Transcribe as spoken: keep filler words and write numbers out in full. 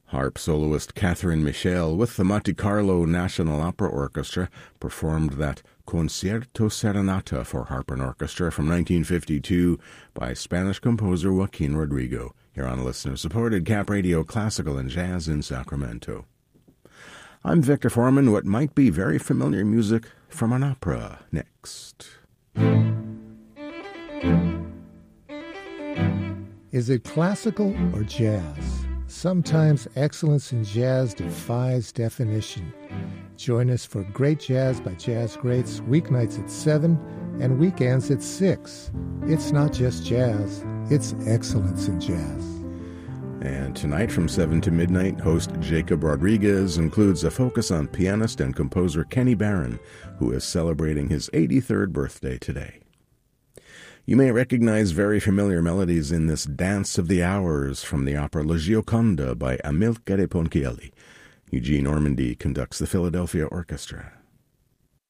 Harp soloist Catherine Michel with the Monte Carlo National Opera Orchestra performed that Concierto Serenata for harp and orchestra from nineteen fifty-two by Spanish composer Joaquin Rodrigo, here on listener-supported Cap Radio Classical and Jazz in Sacramento. I'm Victor Foreman. What might be very familiar music from an opera next. Is it classical or jazz? Sometimes excellence in jazz defies definition. Join us for Great Jazz by Jazz Greats, weeknights at seven and weekends at six. It's not just jazz, it's excellence in jazz. And tonight from seven to midnight, host Jacob Rodriguez includes a focus on pianist and composer Kenny Barron, who is celebrating his eighty-third birthday today. You may recognize very familiar melodies in this Dance of the Hours from the opera La Gioconda by Amilcare Ponchielli. Eugene Ormandy conducts the Philadelphia Orchestra.